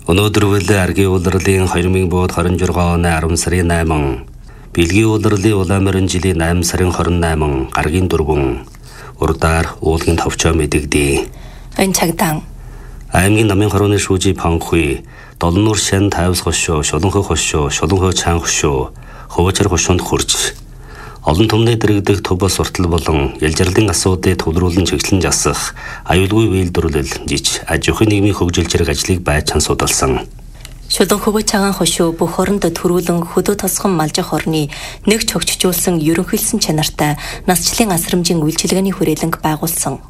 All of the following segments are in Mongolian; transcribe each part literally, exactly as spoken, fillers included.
Өнөөдөр үйл аргийн улирлын хоёр мың двадцать шесть оны арван сарын найман, Бэлгийн улирлын улаан жилийн найман сарын хорин найман гаргийн дөрвөн урдаар уулын товчоо мэдэгдээ. Энэ цагтаа аймгийн намын хорооны шүүжи Панхуй, Долнуур шан тайвс хошоо, Шуланхой хошоо, Шуланхой чаан хошоо, Хувачар хошоонд хурж олон түмний дэрэгдэх төв бас уртал болон ялжирлын асуудыг төвлөрүүлэн чиглэн жасах аюулгүй үйлдвэрлэл жиж аж ахуйн нийгмийн хөгжил зэрэг ажлыг байцаан судалсан. Шуланхой чаан хошоо бүх оронд төрүүлэн хөдөө тосгон малжих орны нэг чогчжуулсан ерөнхийлсөн чанартай насчлалын асрамжийн үйлчилгээний хүрээлэнг байгуулсан.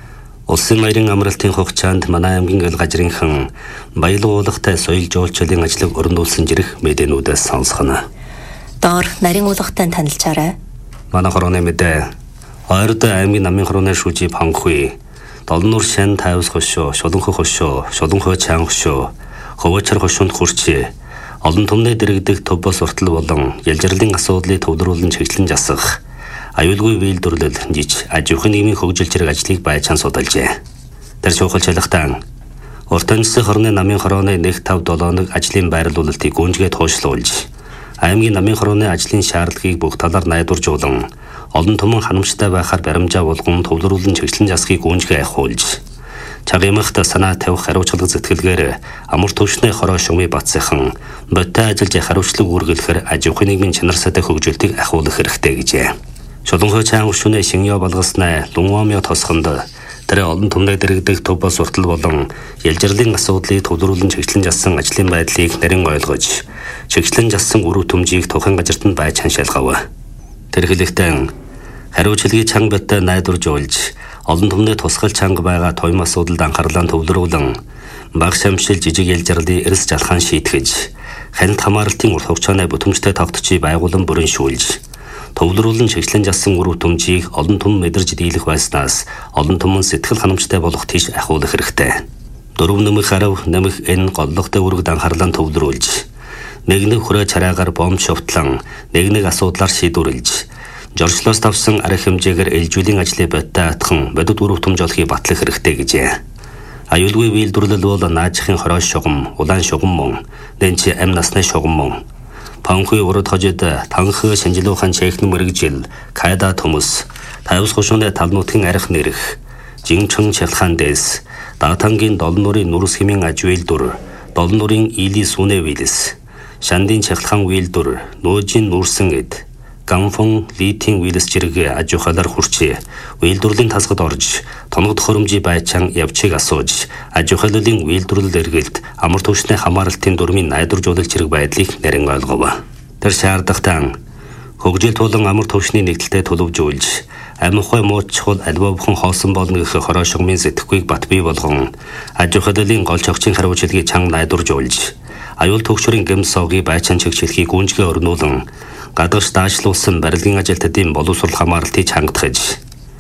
Улсын маярын амралтын хугацаанд манай аймгийн эл гажрынхан баялаг уулахтай соёл жуулчлалын ажлыг өрнүүлсэн жирэх мэдээнүүдээс сонсгоно. Доор нарийн уулахтай танилцаарай. Манай хорооны мэдээ. Хоёрд аймгийн намын хорооны шүүжи Панхуй, Долнуур шан тайвс хошоо, Шуланхой хошоо, Шуланхой чаан хошоо, Хувачар хошоонд хурч олон түмний дэрэгдэх төв бас уртал болон ялжирлын асуудлыг төвлөрүүлэн чиглэн жасах аюулгүй үйлдвэрлэл жиж аж ахуйн нийгмийн хөгжил зэрэг ажлыг байцаан судалжээ. Тэр шуухал чалхтан урт анжсын хорны намын хорооны нэг тав долооног ажлын байрлуулалтыг гүнжгээ туушлуулж аймгийн намын хорооны ажлын шаардлагыг бүх талаар найдваржуулан олон түмэн ханамжтай байхаар баримжаа болгон төвлөрүүлэн чиглэн засгийг гүнжгээ ахиулж чагымахт санаа тавих хариуцлага зэтгэлгээр амар төвшний хороо шумын бацхан бодтой ажиллаж хариуцлага үргэлэхээр аж ахуйн нийгмийн чанар сайтай хөгжүүлэлтийг ахиулах хэрэгтэй гэжээ. Шуланхой чаан хошооны шиньё балгаснаа Лунгомё тосгонд тэр олон түмний дэрэгдэх төв бас уртал болон ялжирлын асуудлыг төвлөрүүлэн чиглэн зассан ажлын байдлыг нарийн ойлгож чиглэн зассан үр төмжийг тухайн газартанд байж ханшаалгав. Тэр хэлэхдээ хариуцлагыг чанга бодтой найдваржуулж олон түмний тусгал чанга байгаа туйм асуудалд анхаарлаа төвлөрүүлэн баг шамшил жижиг ялжирлын эрс жалхаан шийтгэж ханит хамааралтын урт хугацааны бүтэмжтэй тогтцыг байгуулан бүрэншүүлж төвлөрүүлэн чиглэн зассан үр төмжийг олон түмэн мэдэрж дийлэх байснаас олон түмэн сэтгэл ханамжтай болох тийш ахиулах хэрэгтэй. Дөрөв нэмэх харав нэмэх энэ голлогтой үргд анхаарлаа төвлөрүүлж нэг нэг хүрээ чараагаар бомб шовтлон нэг нэг асуудлаар шийдвэрлэж жорчлоос тавсан арга хэмжээгээр ээлжүүлэн ажлыг бодтой атхан бодит үр төмж олохыг батлах хэрэгтэй гэжээ. Аюулгүй үйлдвэрлэл бол наажихын хороо шугам, улаан шугам мөн, дэнчи ам насны шугам мөн. Панхуй урд хожид танх шинжилуухан чехн мэрэгжил, кайда төмөс, тайвс хошооны талнуудын арх нэрх, жинчэн чалхан дэс, даатангийн долнуурын нүрс хэмийн аж үйлдвэр, долнуурын илийн сүнэ вилс, шандын чахлхан үйлдвэр, нөөжийн нүрсэн эд, ганфон литийн вилс зэрэг аж ахуйлаар хурч үйлдвэрлэлийн тасгад орж тоногд хоромжи байчаан явчиг асууж аж ахуйлын үйлдвэрлэл эргэлт амар түвшний хамааралтын дүрмийн найдваржуулалт зэрэг байдлыг нарийн ойлгов. Тэр шаардлагатай хөгжил тулан амар түвшний нэгдэлтэй төлөвжүүлж амихой мууч чухал альва бүхэн хоосон болно гэх хороо шугамын сэтгэхүйг бат бий болгон аж ахуйлын гол чогчийн хариуцлагыг чанга найдваржуулж аюул төгчрийн гэм соогийн байчаан чигчлэхийг гүнжгээ өрнүүлэн гадагш даашлуулсан барилгын ажилтнуудын боловсрол хамаарлтыг чангадгаж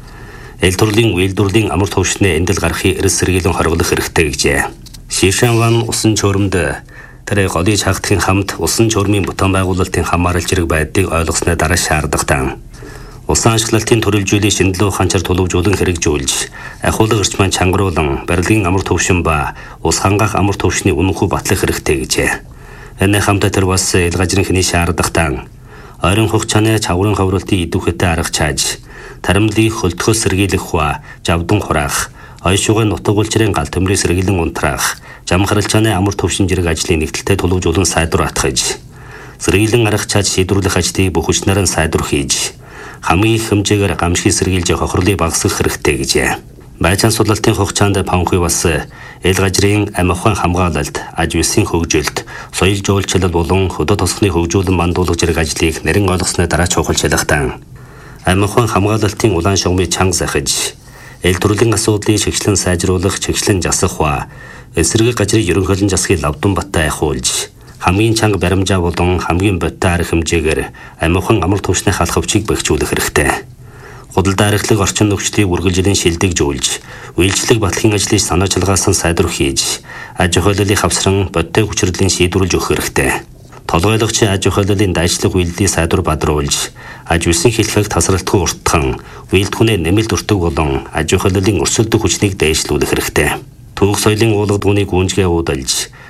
эл төрлийн үйлдвэрлэлийн амар түвшний эндэл гарахыг эрс сэргийлэн хоригдох хэрэгтэй гэжээ. Шишанван усан чөөрөмд тэр голыг чагдахын хамт усан чөөрмийн бутан байгуулалтын хамаарал зэрэг байдлыг ойлгосны дараа шаардлагатай усан ашиглалтын төрөлжүүлэх шинжилгээ ханчаар төлөвжүүлэн хэрэгжүүлж ахуулга эрчмэн чангаруулан барилгын амар түвшин ба ус хангаах амар түвшний үнэнхүү батлах хэрэгтэй гэжээ. Энэ хамтаа тэр бас эл гажрынхны шаардлагатай ойрын хугацааны чаврын хавралтын идэвхтэй арга чааж таримлыг хөлтгөөс сэргийлэх хуа жавдан хураах ойшуугын нутаг улчрын гал төмрийг сэргийлэн унтраах жам харалчааны амар түвшин зэрэг ажлын нэгдэлтэй төлөвжүүлэн сайдвар атгаж сэргийлэн арга чааж шийдвэрлэх ажлыг бүх хүчнээр нь сайдвар хийж хамгийн их хэмжээгээр гамшиг сэргийлж хохирлыг багасгах хэрэгтэй гэжээ. Байцаан судалтын хугацаанд Панхуй бас эл гажрын амихын хамгаалалт, аж үйлсийн хөгжилт, соёл жуулчлал болон хөдөө тосгоны хөгжүүлэн мандуулах зэрэг ажлыг нарийн ойлгосны дараа чухал шалгалтаа. Амихын хамгаалалтын улаан шугамыг чанга захиж, эл төрлийн асуудлыг чиглэн сайжруулах, чиглэн засах ба эсрэг гажрын ерөнхийлөн засгийг лавдан баттай ахиулж, хамгийн чанга баримжаа болон хамгийн бодтой арга хэмжээгээр амихын амар түвшний халахвчийг бэхжүүлэх хэрэгтэй. Худалдаа архилаг орчин нөхцөлийг үргэлжлэн шилдэгжүүлж, үйлчлэг батлахын ажлыг санаачилгаасан сайдвар хийж, аж ахуйлын хавсран бодтой хүчирдлийн шийдвэрлэж өгөх хэрэгтэй. Толгойлогч аж ахуйлын дайчлах үйлдэлийг сайдвар бадруулж, аж үйлсийн хэлхэг тасралтгүй уртхан, үйлдэлхүүнээ нэмэлт өртөг болон аж ахуйлын өрсөлдөх хүчнийг дээшлүүлэх хэрэгтэй. Түүх соёлын уулга дууны гүнжгээ уудалж,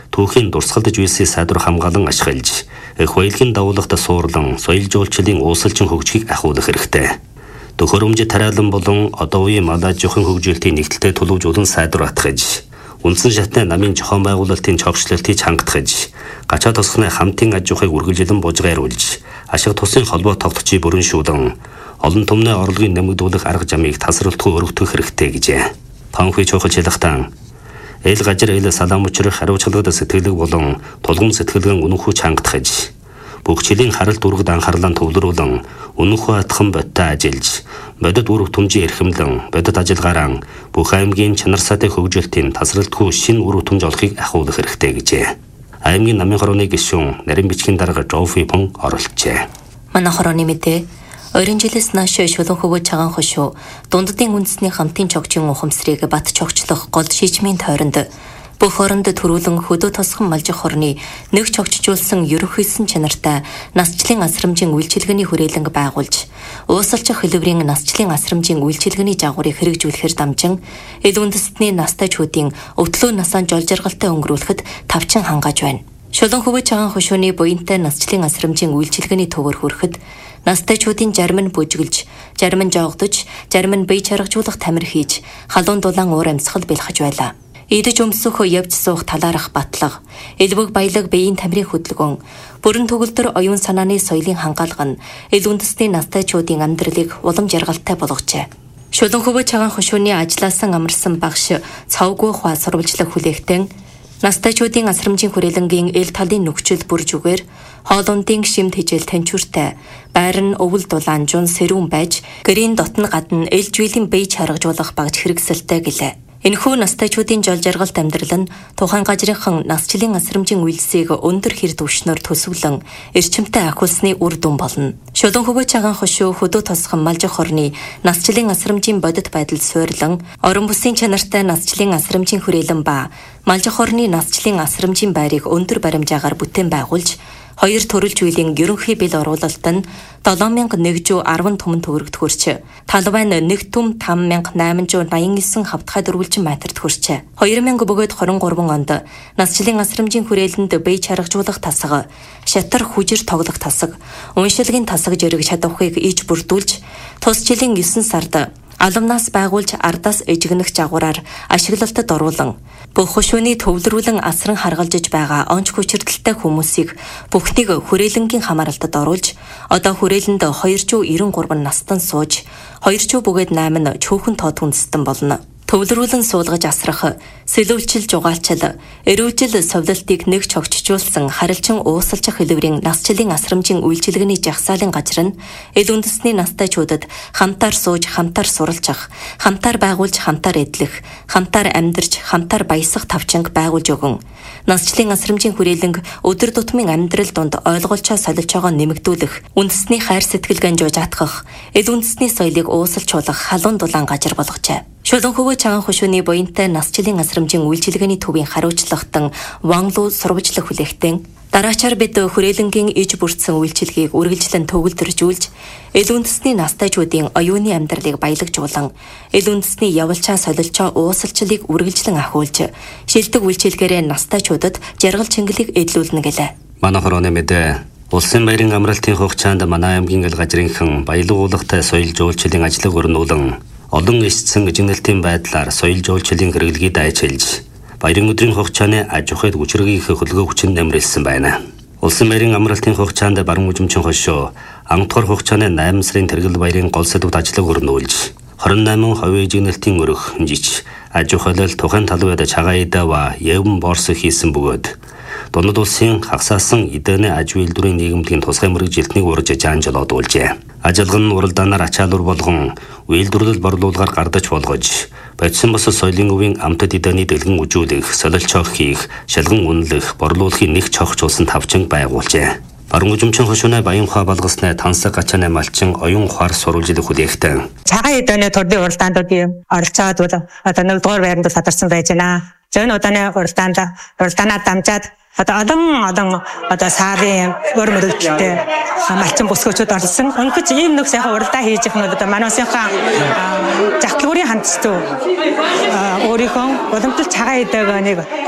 түүхийн дурсгалдж үйсээ сайдвар хамгаалан ашиглаж, эх баялагын дагуулгад суурлан соёл жуулчлалын уусалчин хөгжгийг ахиулах хэрэгтэй. Төхөөрөмж тариалан болон одоо үеийн малаа жохин хөгжүүлэлтийн нэгдэлтэй төлөвжүүлэн сайдвар атгаж, үндсэн шатны намын зохион байгуулалтын цогцлолтыг хангатгаж, гачаа тосгоны хамтын аж ахуйг үргэлжлэн бужгааруулж, ашиг тусын холбоо тогтцыг бүрэншүүлэн, олон түмний орлогын нэмэгдүүлэх арга замыг тасралтгүй өргөдөх хэрэгтэй гэжээ. Панхуй чухал хэлэхтэн эл гажир эл салаам учрах хариуцлагад сэтгэлэг болон тулгам сэтгэлгэн үнэнхүү чангатгаж, бүх жилийн харалт үүрэгд анхаарлаа төвлөрүүлэн үнэнхүү атхан бодтой ажиллаж, бодит үүрэг түмжийн эрхэмлэн, бодит ажиллагаараа бүх аймгийн чанар сатай хөгжүүлэлтийн тасралтгүй шинэ үүрэг түмж олохыг ахиулах хэрэгтэй гэжээ. Аймгийн намын хорооны гишүүн нарийн бичгийн дарга Жофи Пон оролцжээ. Манай хорооны мэдээ Орон жилээс нааш шулуун хөвөө цагаан хошуу дунддын үндэсний хамтын чогжийн ухамсарыг бат чогчлох гол шийдмийн тойронд бүх оронд төрүүлэн хөдөө тосгон малжих хорны нэг чогчжуулсан ерөнхийсэн чанартай насчлын асрамжийн үйлчилгээний хүрээлэнг байгуулж, уусалчих хэлбэрийн насчлын асрамжийн үйлчилгээний жагуурыг хэрэгжүүлэхээр дамжин эл үндэстний настайчуудын өвтлөө насаан жол жаргалтай өнгөрүүлэхэд тавчин хангааж байна. Шулуун хөвөө цагаан хошууны буянтай насчлын асрамжийн үйлчилгээний төвөр хүрэхэд настайчуудын зарим нь бүжгэлж, зарим нь жоогдож, зарим нь бие чаргажуулах тамир хийж, халуун дулаан уур амьсгал бэлхэж байлаа. Идэж өмсөх явж суух талаарх батлага, элбэг баялаг биеийн тамирын хөдөлгөөн, бүрэн төгөлдөр оюун санааны соёлын хангаалга нь эл үндэстний настайчуудын амьдралыг улам жаргалтай болгожээ. Шулуун хөвөө цагаан хошууны ажилласан амарсан багш цавгүй хаа сурвалжлах хүлээгтэн настайчуудын асрамжийн хүрээлэнгийн эл талын нөхцөл бүржүүгээр хоолундын шимт хижээл танчууртай байр нь өвөл дулаан жун сэрүүн байж гэрийн дотн гадна эл жүйлийн бие чаргажуулах багж хэрэгсэлтэй гэлээ. Энэхүү настайчуудын жол жаргалт амьдрал нь тухайн газрынхан насчлын асрамжийн үйлсийг өндөр хэр түвшнөр төсвөлөн эрчимтэй ахиулсны үр дүн болно. Шулуун хөвөө цагаан хошуу хөдөө тосгон малжих хорны насчлын асрамжийн бодит байдал суйрлан орон бүсийн чанартай насчлын асрамжийн хүрээлэн ба малжих хорны насчлын асрамжийн байрыг өндөр баримжаагаар бүтээн байгуулж, хоёр төрөл зүйлийн ерөнхий бэл оруулалт нь долоон мянга нэгдүгээр арван түмэн төгрөгт хүрч, талбайн нэг түм таван мянга найман зуун ноён нисэн хавтгай дөрвөлжин метрт хүрч, хоёр мянга бөгөөд хорин гурван онд насчлын асрамжийн хүрээлэнд бие чаргажуулах тасга, шатар хүжир тоглох тасаг, уншилгийн тасаг зэрэг чадварыг иж бүрдүүлж, тус жилийн есөн сард алумнаас байгуулж ардаас эжигнэх жагуураар ашиглалтад оруулан, бүх хошууны төвлөрүүлэн асран харгалжиж байгаа онц хүчирдэлтэй хүмүүсийг бүхнийг хүрээлэнгийн хамааралтад оруулж, одоо хүрээлэнд хоёр зуун найман гурван настан сууж, хоёр зуун бөгөөд найман чөөхөн тод хүндэстэн болно. Төвлөрүүлэн суулгаж асрах, сэлүүлчил жугаалчил, эрүүжил совлолтыг нэг чогчжуулсан харилчин уусалчих хэлбэрийн насчлын асрамжийн үйлчилгээний жагсаалын газар нь эл үндэстний настайчуудад хамтаар сууж, хамтаар суралцах, хамтаар байгуулж, хамтаар эдлэх, хамтаар амьдарч, хамтаар баясах тавчинг байгуулж өгөн, насчлын асрамжийн хүрээлэнг өдөр тутмын амьдрал донд ойлголцоо солилцоогоо нэмэгдүүлэх, үндэстний хайр сэтгэлгэн жууж атгах, эл үндэстний соёлыг уусалжуулах халуун дулаан газар болгожээ. Шулуун хөвөө цагаан хошууны буянтай насчлын асрамжийн үйлчилгээний төвийн хариуцлагатан Ванлуу сурвалжлах хүлээгтэн дараачаар бид хүрээлэнгийн иж бүрдсэн үйлчилгээг үргэлжлэн төгөлдржүүлж, эл үндэстний настайчуудын оюуны амьдралыг баялагжуулан, эл үндэстний явалчаа солилцоо уусалчлалыг үргэлжлэн ахиулж, шилдэг үйлчилгээрээ настайчуудад жаргал чингэлийг эдлүүлнэ гэлээ. Манай хорооны мэдээ улсын баярын амралтын хугацаанд манай аймгийн эл гажрынхан баялаг уулгатай соёл жуулчлалын ажлыг өрнүүлэн олон эсцэн эжигнэлтийн байдлаар соёл жуулчлалын хэрэглэгийг дайчилж, баярын өдрийн хугацааны аж ахуйд хүчирхийлэх хөлгөө хүчин нэмрэлсэн байна. Улсын баярын амралтын хугацаанд баруун үзмчин хошуу ангадугаар хугацааны найман сарын тэргэл баярын гол сэдвүүд ажлыг өрнүүлж, хорин найман хувийн эжигнэлтийн өрх жиж, аж ахуйлал тухайн талбайд чагаа идэва явн борс хийсэн бөгөөд Дунад улсын хагасаасан эдэний аж үйлдвэрийн нийгэмлэгийн тусгай мэргэжилтнийг урьж жаанжал одуулжээ. Ажилган нь уралдаанаар ачаалуур болгон үйлдвэрлэл борлуулгаар гардаж болгож, бодсон бос соёлын өвийн амтад эдэний дэлгэн үжүүлэх, солилцоо хийх, шалган үнэлэх, борлуулахын нэг чогчулсан тавчинг байгуулжээ. Баруун үзмчин хошууны баян ухаа болгосны тансаг гачааны малчин оюун ухаар сурвалжлах хүлээгтэн. Цагаан эдэний төрлийн уралдаандуудын оролцоод бол одоо нэгдүгээр байранд садарсан байж байна. Зөөн удааны уралдаанд уралдаанаа дамжаад одоо олон олон одоо сарын өр мөрөлдөлтэй малчин бүсгүүчүүд орсон. Өнөхөж ийм нэг сайхан уралдаа хийж их нь одоо манай улсынхаа захлагуурын хандцtuu өөрийнхөө уламжлалт цагаан эдэг нэг